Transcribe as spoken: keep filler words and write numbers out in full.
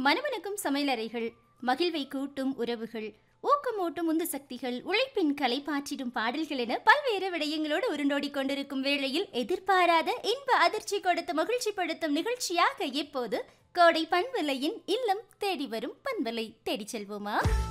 மனமனக்கும் சமையலறைகள், மகிழ்வை கூட்டும் உறவுகள், ஊக்கமூட்டும் உந்து சக்திகள், உழைப்பின் கலைப்பாற்றிடும் பாடல்கள் என பல்வேறு விடயங்களோடு உருண்டோடி கொண்டிருக்கும் வேளையில் எதிர்பாராத இன்ப அதிர்ச்சி கொடுத்து மகிழ்ச்சிப்படுத்தும் நிகழ்ச்சியாக இப்போது கோடை பண்பலையின் இல்லம் தேடி வரும் பண்பலை தேடி செல்வோமா?